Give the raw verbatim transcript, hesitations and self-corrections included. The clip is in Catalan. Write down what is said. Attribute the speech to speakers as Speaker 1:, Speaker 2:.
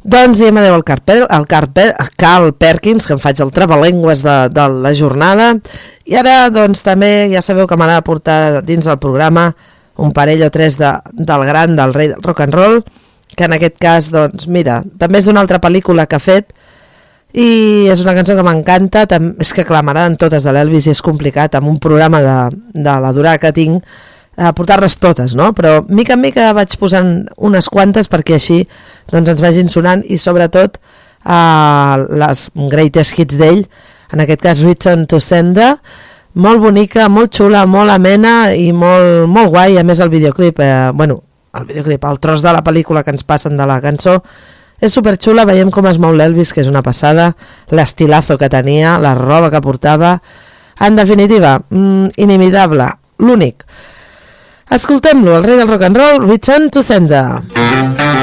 Speaker 1: Doncs diem adeu al Carl, per, al Carl, per, Carl Perkins, que em faig el trabalengües de, de la jornada, i ara doncs també ja sabeu que m'ha de portar dins del programa un parell o tres de, del gran, del rei del rock and roll, que en aquest cas, doncs mira, també és una altra pel·lícula que ha fet, i és una cançó que m'encanta, és que clar, m'agraden totes de l'Elvis i és complicat amb un programa de, de la durada que tinc a portar-les totes, no? Però mica en mica vaig posant unes quantes perquè així doncs, ens vagin sonant i sobretot uh, les greatest hits d'ell, en aquest cas Return to Sender, molt bonica, molt xula, molt amena i molt, molt guai. A més el videoclip, eh, bueno, el videoclip, el tros de la pel·lícula que ens passen de la cançó és superxula, veiem com es mou l'Elvis, que és una passada, l'estilazo que tenia, la roba que portava, en definitiva, mm, inimitable, l'únic. Escoltem-lo, el rei del rock and roll, Return to Sender.